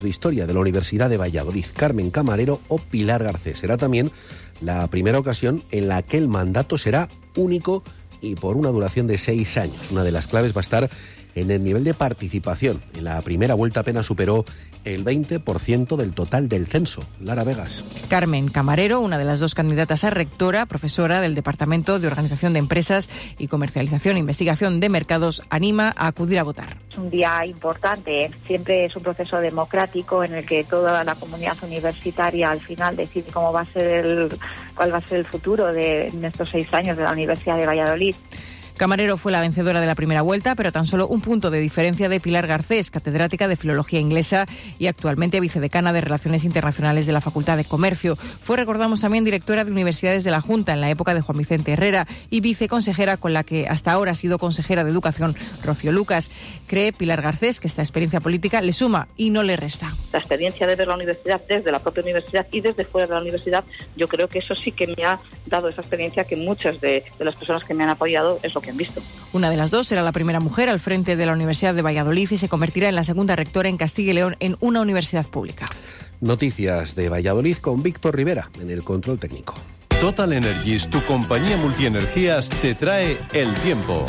de Historia de la Universidad de Valladolid, Carmen Camarero o Pilar Garcés. Será también la primera ocasión en la que el mandato será único y por una duración de 6 años. Una de las claves va a estar en el nivel de participación. En la primera vuelta apenas superó el 20% del total del censo. Lara Vegas. Carmen Camarero, una de las dos candidatas a rectora, profesora del Departamento de Organización de Empresas y Comercialización e Investigación de Mercados, anima a acudir a votar. Es un día importante, siempre es un proceso democrático en el que toda la comunidad universitaria al final decide cuál va a ser el futuro de estos 6 años de la Universidad de Valladolid. Camarero fue la vencedora de la primera vuelta, pero tan solo un punto de diferencia de Pilar Garcés, catedrática de Filología Inglesa y actualmente vicedecana de Relaciones Internacionales de la Facultad de Comercio. Fue, recordamos, también directora de Universidades de la Junta en la época de Juan Vicente Herrera y viceconsejera con la que hasta ahora ha sido consejera de Educación Rocío Lucas. Cree Pilar Garcés que esta experiencia política le suma y no le resta. La experiencia de ver la universidad desde la propia universidad y desde fuera de la universidad, yo creo que eso sí que me ha dado esa experiencia que muchas de las personas que me han apoyado es lo que han visto. Una de las dos será la primera mujer al frente de la Universidad de Valladolid y se convertirá en la segunda rectora en Castilla y León en una universidad pública. Noticias de Valladolid con Víctor Rivera en el control técnico. Total Energies, tu compañía multienergías, te trae el tiempo.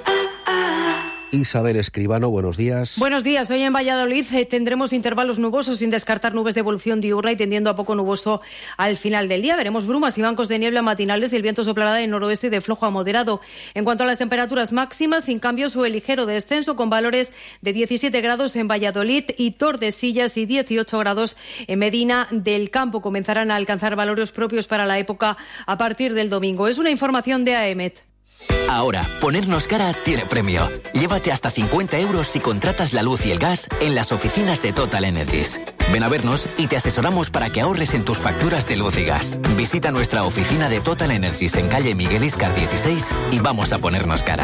Isabel Escribano, buenos días. Buenos días. Hoy en Valladolid tendremos intervalos nubosos sin descartar nubes de evolución diurna y tendiendo a poco nuboso al final del día. Veremos brumas y bancos de niebla matinales y el viento soplará del noroeste y de flojo a moderado. En cuanto a las temperaturas máximas, sin cambios o el ligero descenso con valores de 17 grados en Valladolid y Tordesillas y 18 grados en Medina del Campo. Comenzarán a alcanzar valores propios para la época a partir del domingo. Es una información de AEMET. Ahora, ponernos cara tiene premio. Llévate hasta 50 euros si contratas la luz y el gas en las oficinas de Total Energies. Ven a vernos y te asesoramos para que ahorres en tus facturas de luz y gas. Visita nuestra oficina de Total Energies en calle Miguel Íscar 16 y vamos a ponernos cara.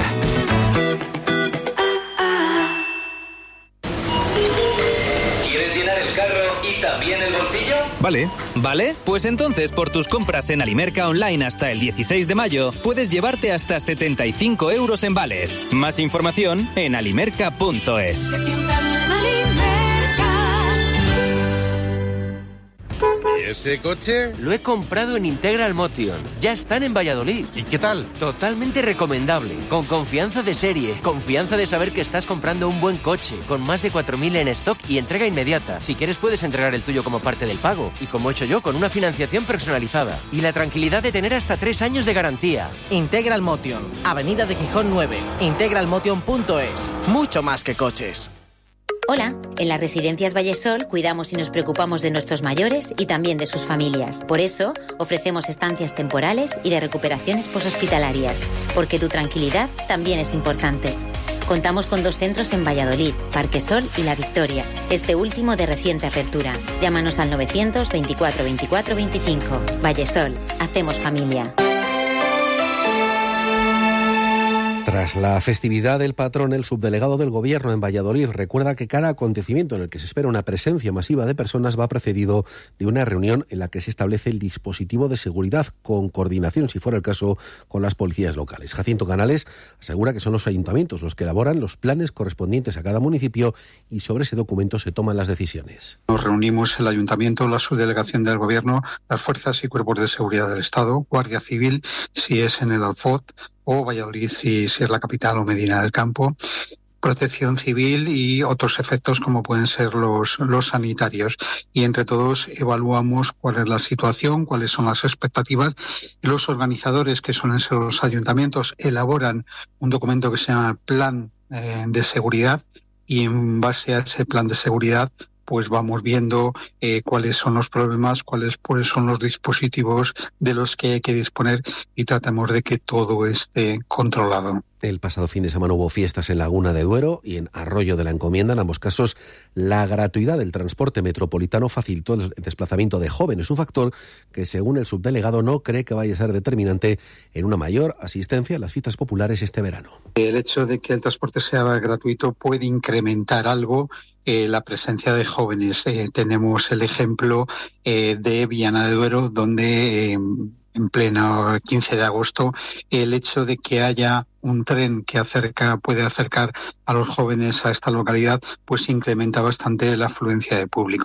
¿Quieres llenar el carro y también el bolsillo? ¿Vale? Pues entonces por tus compras en Alimerca Online hasta el 16 de mayo puedes llevarte hasta 75 euros en vales. Más información en alimerca.es. ¿Y ese coche? Lo he comprado en Integral Motion. Ya están en Valladolid. ¿Y qué tal? Totalmente recomendable. Con confianza de serie. Confianza de saber que estás comprando un buen coche. Con más de 4.000 en stock y entrega inmediata. Si quieres puedes entregar el tuyo como parte del pago. Y como he hecho yo, con una financiación personalizada. Y la tranquilidad de tener hasta 3 años de garantía. Integral Motion. Avenida de Gijón 9. integralmotion.es. Mucho más que coches. Hola, en las Residencias Vallesol cuidamos y nos preocupamos de nuestros mayores y también de sus familias. Por eso, ofrecemos estancias temporales y de recuperaciones poshospitalarias, porque tu tranquilidad también es importante. Contamos con 2 centros en Valladolid, Parque Sol y La Victoria, este último de reciente apertura. Llámanos al 924 24 25. Vallesol, hacemos familia. Tras la festividad del patrón, el subdelegado del Gobierno en Valladolid recuerda que cada acontecimiento en el que se espera una presencia masiva de personas va precedido de una reunión en la que se establece el dispositivo de seguridad con coordinación, si fuera el caso, con las policías locales. Jacinto Canales asegura que son los ayuntamientos los que elaboran los planes correspondientes a cada municipio y sobre ese documento se toman las decisiones. Nos reunimos el ayuntamiento, la subdelegación del Gobierno, las fuerzas y cuerpos de seguridad del Estado, Guardia Civil, si es en el Alfot, o Valladolid si es la capital o Medina del Campo, Protección Civil y otros efectos como pueden ser los sanitarios. Y entre todos evaluamos cuál es la situación, cuáles son las expectativas. Y los organizadores, que suelen ser los ayuntamientos, elaboran un documento que se llama Plan de Seguridad y en base a ese plan de seguridad pues vamos viendo cuáles son los problemas, cuáles son los dispositivos de los que hay que disponer y tratamos de que todo esté controlado. El pasado fin de semana hubo fiestas en Laguna de Duero y en Arroyo de la Encomienda. En ambos casos, la gratuidad del transporte metropolitano facilitó el desplazamiento de jóvenes, un factor que, según el subdelegado, no cree que vaya a ser determinante en una mayor asistencia a las fiestas populares este verano. El hecho de que el transporte sea gratuito puede incrementar algo la presencia de jóvenes. Tenemos el ejemplo de Viana de Duero, donde en pleno 15 de agosto, el hecho de que haya un tren que puede acercar a los jóvenes a esta localidad, pues incrementa bastante la afluencia de público.